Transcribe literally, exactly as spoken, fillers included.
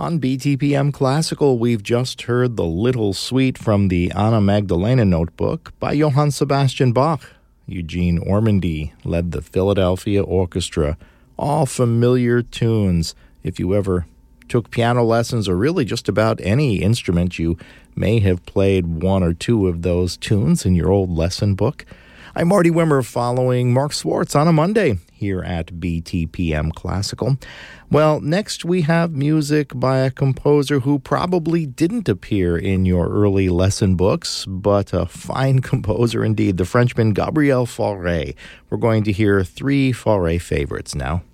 On B T P M Classical, we've just heard the Little Suite from the Anna Magdalena Notebook by Johann Sebastian Bach. Eugene Ormandy led the Philadelphia Orchestra. All familiar tunes. If you ever took piano lessons or really just about any instrument, you may have played one or two of those tunes in your old lesson book. I'm Marty Wimmer following Mark Swartz on a Monday here at B T P M Classical. Well, next we have music by a composer who probably didn't appear in your early lesson books, but a fine composer indeed, the Frenchman Gabriel Fauré. We're going to hear three Fauré favorites now.